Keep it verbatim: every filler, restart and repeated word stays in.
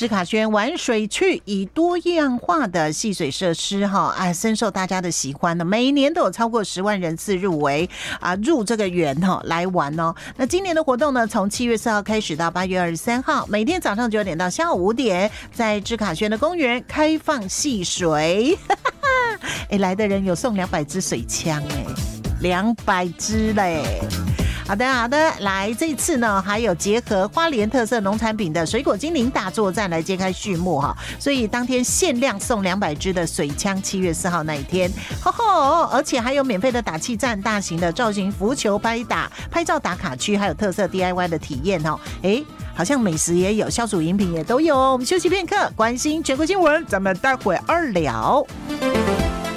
芝卡轩玩水区，以多样化的戏水设施哈，啊，深受大家的喜欢呢。每年都有超过十万人次入围啊，入这个园哈来玩哦。那今年的活动呢，从七月四号开始到八月二十三号，每天早上九点到下午五点，在芝卡轩的公园开放戏水。哎，来的人有送两百支水枪哎，两百支嘞。好的好的，来这一次呢，还有结合花莲特色农产品的水果精灵大作战来揭开序幕哈，所以当天限量送两百支的水枪，七月四号那一天，吼吼，而且还有免费的打气站、大型的造型浮球拍打、拍照打卡区，还有特色 D I Y 的体验哦。哎，好像美食也有，消暑饮品也都有哦。我们休息片刻，关心全国新闻，咱们待会儿聊。